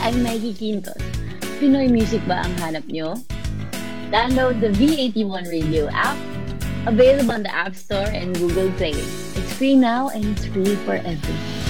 I'm Maggie Quintos. Pinoy music ba ang hanap nyo? Download the V81 Radio app, available on the App Store and Google Play. It's free now and it's free forever.